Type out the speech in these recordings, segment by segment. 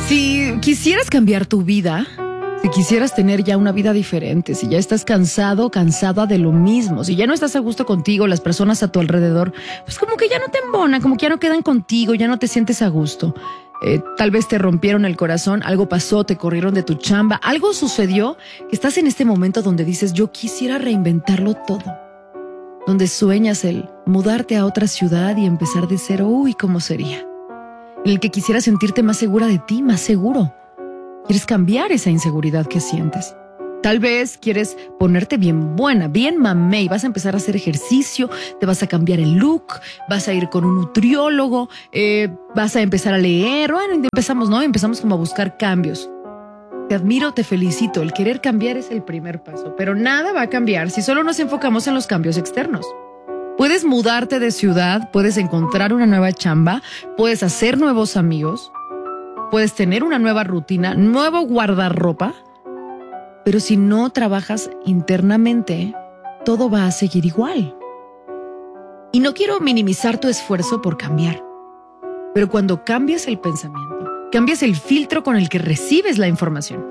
Si quisieras cambiar tu vida, si quisieras tener ya una vida diferente, si ya estás cansado, cansada de lo mismo, si ya no estás a gusto contigo, las personas a tu alrededor, pues como que ya no te embonan, como que ya no quedan contigo, ya no te sientes a gusto. Tal vez te rompieron el corazón, algo pasó, te corrieron de tu chamba, algo sucedió, que estás en este momento donde dices, yo quisiera reinventarlo todo. Donde sueñas el mudarte a otra ciudad y empezar de cero, uy, ¿cómo sería? En el que quisieras sentirte más segura de ti, más seguro. Quieres cambiar esa inseguridad que sientes. Tal vez quieres ponerte bien buena, bien mamey, vas a empezar a hacer ejercicio, te vas a cambiar el look, vas a ir con un nutriólogo, vas a empezar a leer. Bueno, empezamos, ¿no? Empezamos como a buscar cambios. Te admiro, te felicito. El querer cambiar es el primer paso, pero nada va a cambiar si solo nos enfocamos en los cambios externos. Puedes mudarte de ciudad, puedes encontrar una nueva chamba, puedes hacer nuevos amigos, puedes tener una nueva rutina, nuevo guardarropa, pero si no trabajas internamente, todo va a seguir igual. Y no quiero minimizar tu esfuerzo por cambiar, pero cuando cambias el pensamiento, cambias el filtro con el que recibes la información.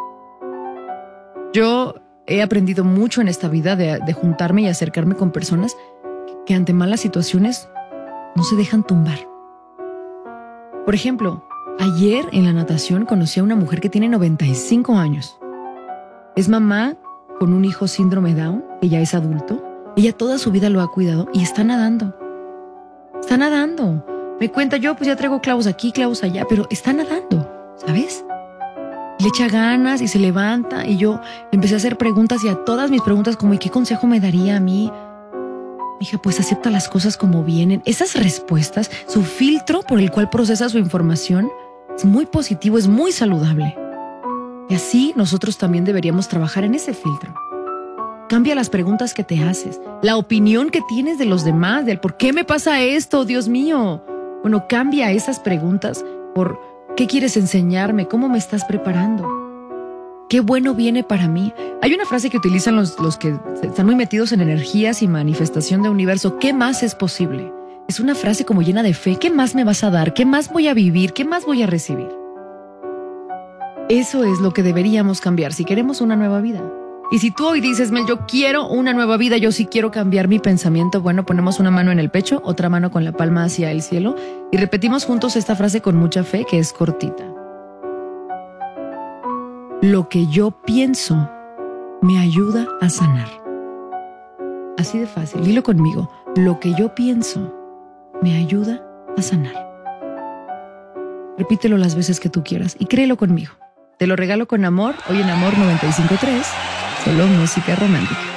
Yo he aprendido mucho en esta vida de juntarme y acercarme con personas que ante malas situaciones no se dejan tumbar. Por ejemplo, ayer en la natación conocí a una mujer que tiene 95 años. Es mamá con un hijo síndrome Down, que ya es adulto. Ella toda su vida lo ha cuidado y está nadando. Está nadando. Me cuenta, yo pues ya traigo clavos aquí, clavos allá, pero está nadando, ¿sabes? Le echa ganas y se levanta y yo empecé a hacer preguntas y a todas mis preguntas como, ¿y qué consejo me daría a mí? Dije, pues acepta las cosas como vienen. Esas respuestas, su filtro por el cual procesa su información, es muy positivo, es muy saludable. Y así nosotros también deberíamos trabajar en ese filtro. Cambia las preguntas que te haces, la opinión que tienes de los demás, del por qué me pasa esto, Dios mío. Bueno, cambia esas preguntas por qué quieres enseñarme, cómo me estás preparando. ¿Qué bueno viene para mí? Hay una frase que utilizan los que están muy metidos en energías y manifestación de universo. ¿Qué más es posible? Es una frase como llena de fe. ¿Qué más me vas a dar? ¿Qué más voy a vivir? ¿Qué más voy a recibir? Eso es lo que deberíamos cambiar si queremos una nueva vida. Y si tú hoy dices, Mel, yo quiero una nueva vida, yo sí quiero cambiar mi pensamiento, bueno, ponemos una mano en el pecho, otra mano con la palma hacia el cielo y repetimos juntos esta frase con mucha fe que es cortita. Lo que yo pienso me ayuda a sanar. Así de fácil, dilo conmigo. Lo que yo pienso me ayuda a sanar. Repítelo las veces que tú quieras y créelo conmigo. Te lo regalo con amor, hoy en Amor 95.3, solo música romántica.